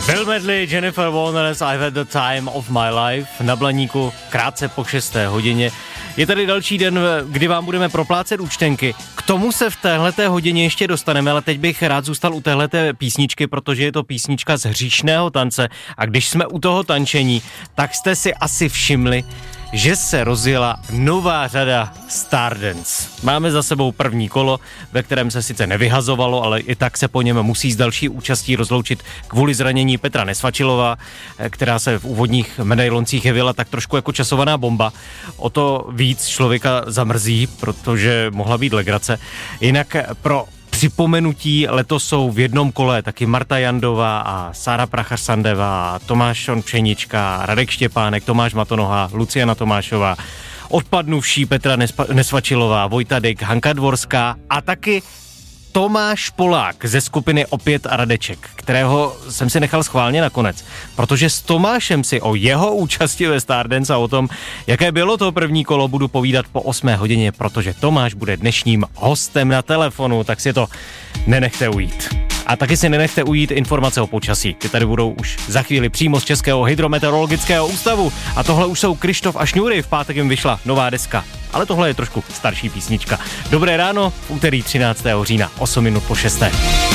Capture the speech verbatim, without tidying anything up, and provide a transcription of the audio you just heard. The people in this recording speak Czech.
Bill Medley, Jennifer Warnes, I've had the time of my life na Blaníku krátce po šesté hodině. Je tady další den, kdy vám budeme proplácet účtenky. K tomu se v téhleté hodině ještě dostaneme, ale teď bych rád zůstal u téhleté písničky, protože je to písnička z hříšného tance. A když jsme u toho tančení, tak jste si asi všimli, že se rozjela nová řada Stardance. Máme za sebou první kolo, ve kterém se sice nevyhazovalo, ale i tak se po něm musí s další účastí rozloučit kvůli zranění Petra Nesvačilová, která se v úvodních medailoncích jevila tak trošku jako časovaná bomba. O to víc člověka zamrzí, protože mohla být legrace. Jinak pro připomenutí letos jsou v jednom kole taky Marta Jandová a Sára Prachař-Sandová, Tomáš Pšenička, Radek Štěpánek, Tomáš Matonoha, Luciana Tomášová, odpadnuvší Petra Nespa- Nesvačilová, Vojta Dyk, Hanka Dvorská a taky Tomáš Polák ze skupiny Opět a Radeček, kterého jsem si nechal schválně nakonec, protože s Tomášem si o jeho účasti ve Stardance a o tom, jaké bylo to první kolo, budu povídat po osmé hodině, protože Tomáš bude dnešním hostem na telefonu, tak si to nenechte ujít. A taky si nenechte ujít informace o počasí, ty tady budou už za chvíli přímo z Českého hydrometeorologického ústavu a tohle už jsou Krištof a Šňůry, v pátek jim vyšla nová deska, ale tohle je trošku starší písnička. Dobré ráno, v úterý třináctého října, osm minut po šesté.